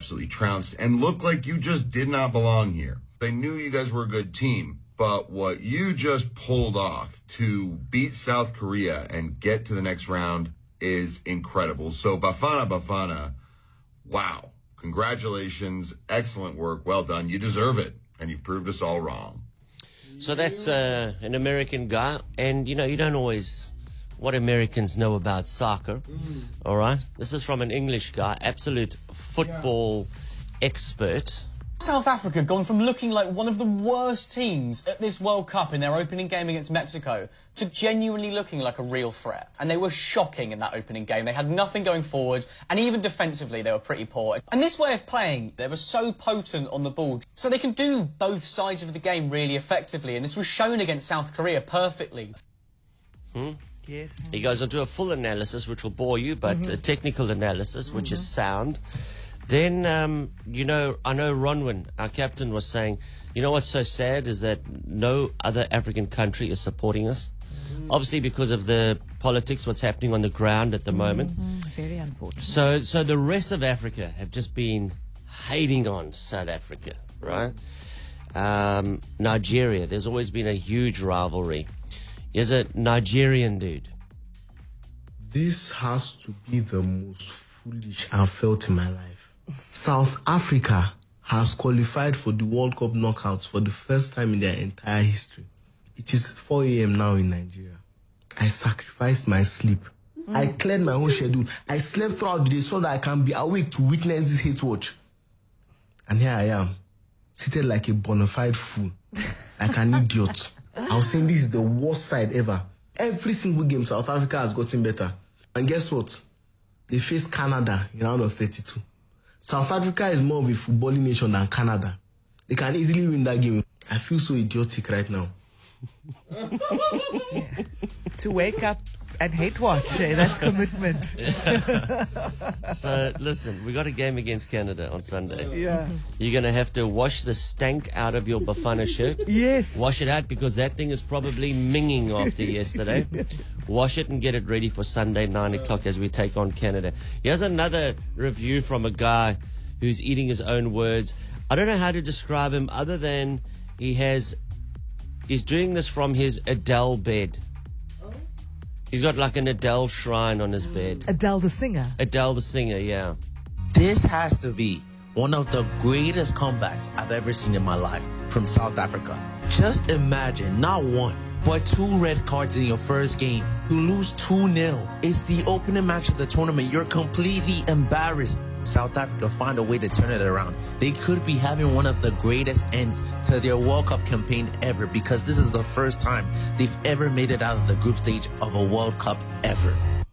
absolutely trounced and looked like you just did not belong here. They knew you guys were a good team, but what you just pulled off to beat South Korea and get to the next round is incredible. So Bafana, wow. Congratulations. Excellent work. Well done. You deserve it. And you've proved us all wrong. So that's an American guy. And, you know, you don't always what Americans know about soccer. All right? This is from an English guy, absolute football expert. South Africa gone from looking like one of the worst teams at this World Cup in their opening game against Mexico to genuinely looking like a real threat. And they were shocking in that opening game. They had nothing going forwards, and even defensively they were pretty poor. And this way of playing, they were so potent on the ball, so they can do both sides of the game really effectively, and this was shown against South Korea perfectly. Yes. He goes into a full analysis, which will bore you, but a technical analysis, which is sound. Then, you know, I know Ronwin, our captain, was saying, you know what's so sad is that no other African country is supporting us. Obviously because of the politics, what's happening on the ground at the moment. Very unfortunate. So the rest of Africa have just been hating on South Africa, right? Nigeria, there's always been a huge rivalry. Here's a Nigerian dude. This has to be the most foolish I've felt in my life. South Africa has qualified for the World Cup knockouts for the first time in their entire history. It is 4 a.m. now in Nigeria. I sacrificed my sleep. I cleared my whole schedule. I slept throughout the day so that I can be awake to witness this hate watch. And here I am, seated like a bona fide fool, like an idiot. I was saying this is the worst side ever. Every single game, South Africa has gotten better. And guess what? They face Canada in round of 32. South Africa is more of a footballing nation than Canada. They can easily win that game. I feel so idiotic right now. To wake up and hate watch, that's commitment. So, listen, we got a game against Canada on Sunday. Yeah. You're going to have to wash the stank out of your Bafana shirt. Yes. Wash it out because that thing is probably minging after yesterday. Wash it and get it ready for Sunday, 9 o'clock as we take on Canada. Here's another review from a guy who's eating his own words. I don't know how to describe him other than he's doing this from his Adele bed. He's got like an Adele shrine on his bed. Adele the singer. Adele the singer, yeah. This has to be one of the greatest comebacks I've ever seen in my life from South Africa. Just imagine not one, but 2 red cards in your first game. You lose 2-0. It's the opening match of the tournament. You're completely embarrassed. South Africa find a way to turn it around. They could be having one of the greatest ends to their World Cup campaign ever, because this is the first time they've ever made it out of the group stage of a World Cup ever.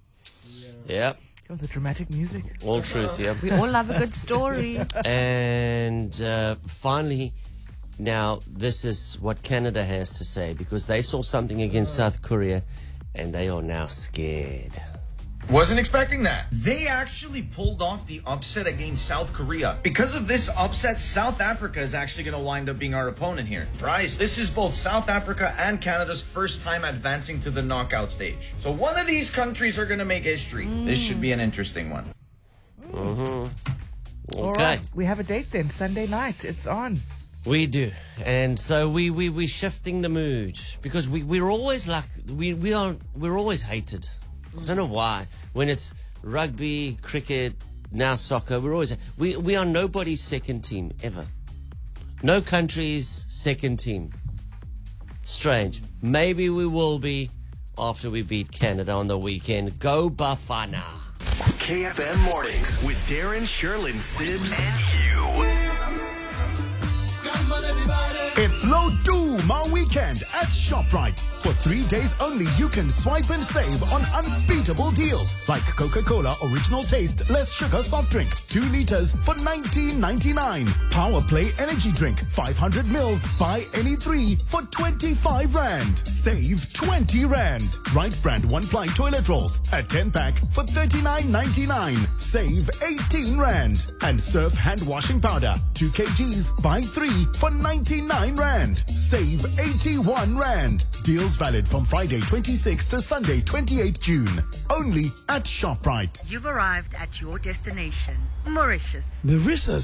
Yeah. Oh, the dramatic music. All truth, yeah. We all love a good story. And finally, now this is what Canada has to say, because they saw something against South Korea and they are now scared. Wasn't expecting that. They actually pulled off the upset against South Korea. Because of this upset, South Africa is actually going to wind up being our opponent here. Bryce, this is both South Africa and Canada's first time advancing to the knockout stage. So one of these countries are going to make history. This should be an interesting one. Okay. All right. We have a date then, Sunday night. It's on. We do. And so we're shifting the mood, because we're always like, we're always hated. I don't know why. When it's rugby, cricket, now soccer, we are nobody's second team ever. No country's second team. Strange. Maybe we will be after we beat Canada on the weekend. Go Bafana. KFM Mornings with Darren, Sherlyn, Sims, and Hugh. It's Low Doom our weekend at ShopRite. For 3 days only, you can swipe and save on unbeatable deals like Coca-Cola Original Taste Less Sugar Soft Drink, 2 liters for $19.99. Power Play Energy Drink, 500 mils, buy any 3 for 25 Rand. Save 20 Rand. Right Brand 1-ply toilet rolls, a 10-pack for $39.99. Save 18 Rand. And Surf hand washing powder, 2 kgs, buy 3 for 99 Rand. Save 81 Rand. Deals valid from Friday 26th to Sunday 28th June. Only at ShopRite. You've arrived at your destination, Mauritius. Mauritius